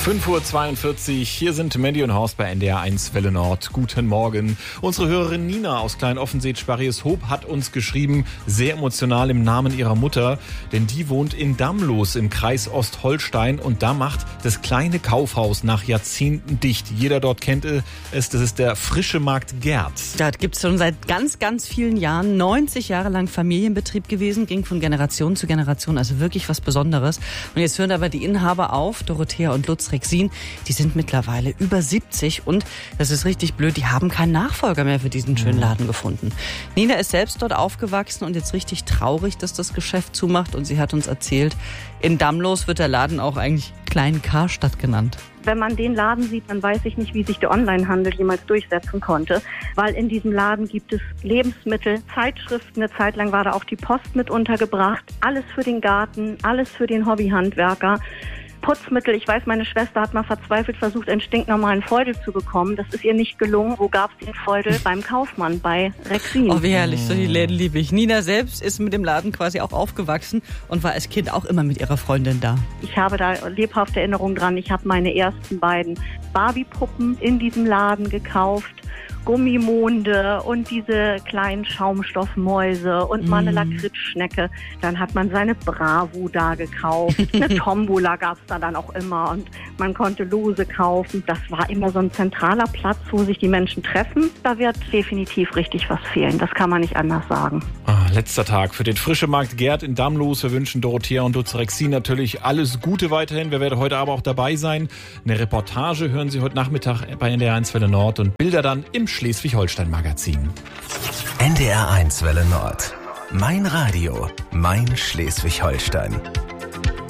5:42 Uhr, hier sind Mandy und Horst bei NDR 1 Welle Nord. Guten Morgen. Unsere Hörerin Nina aus Klein-Offenseet-Sparrieshoop hat uns geschrieben, sehr emotional im Namen ihrer Mutter, denn die wohnt in Damlos im Kreis Ostholstein und da macht das kleine Kaufhaus nach Jahrzehnten dicht. Jeder dort kennt es, das ist der Frische Markt Gerd. Da gibt es schon seit ganz, ganz vielen Jahren, 90 Jahre lang Familienbetrieb gewesen, ging von Generation zu Generation, also wirklich was Besonderes. Und jetzt hören aber die Inhaber auf, Dorothea und Lutz Rexin, die sind mittlerweile über 70 und, das ist richtig blöd, die haben keinen Nachfolger mehr für diesen schönen Laden gefunden. Nina ist selbst dort aufgewachsen und jetzt richtig traurig, dass das Geschäft zumacht und sie hat uns erzählt, in Damlos wird der Laden auch eigentlich Klein Karstadt genannt. Wenn man den Laden sieht, dann weiß ich nicht, wie sich der Onlinehandel jemals durchsetzen konnte, weil in diesem Laden gibt es Lebensmittel, Zeitschriften, eine Zeit lang war da auch die Post mit untergebracht, alles für den Garten, alles für den Hobbyhandwerker. Putzmittel. Ich weiß, meine Schwester hat mal verzweifelt versucht, einen stinknormalen Feudel zu bekommen. Das ist ihr nicht gelungen. Wo gab es den Feudel? Beim Kaufmann, bei Rexin. Oh, wie herrlich. So die Läden liebe ich. Nina selbst ist mit dem Laden quasi auch aufgewachsen und war als Kind auch immer mit ihrer Freundin da. Ich habe da lebhafte Erinnerungen dran. Ich habe meine ersten beiden Barbie-Puppen in diesem Laden gekauft. Gummimonde und diese kleinen Schaumstoffmäuse und mal eine Lakritzschnecke. Dann hat man seine Bravo da gekauft. Eine Tombola gab es da dann auch immer und man konnte Lose kaufen. Das war immer so ein zentraler Platz, wo sich die Menschen treffen. Da wird definitiv richtig was fehlen. Das kann man nicht anders sagen. Letzter Tag für den Frische Markt Gerd in Damlos. Wir wünschen Dorothea und Lutz Rexin natürlich alles Gute weiterhin. Wir werden heute aber auch dabei sein. Eine Reportage hören Sie heute Nachmittag bei NDR 1 Welle Nord und Bilder dann im Schleswig-Holstein-Magazin. NDR 1 Welle Nord. Mein Radio, mein Schleswig-Holstein.